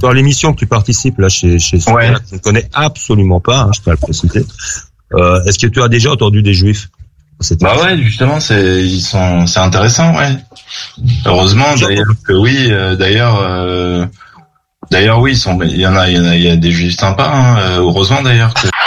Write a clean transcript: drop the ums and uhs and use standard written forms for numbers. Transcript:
Dans l'émission que tu participes là chez Ouais. je ne connais absolument pas, hein, je tiens à le préciser. Est-ce que tu as déjà entendu des juifs? Bah ouais, justement, c'est intéressant, ouais. Heureusement, d'ailleurs que oui, d'ailleurs oui, il y a des juifs sympas, hein, heureusement d'ailleurs que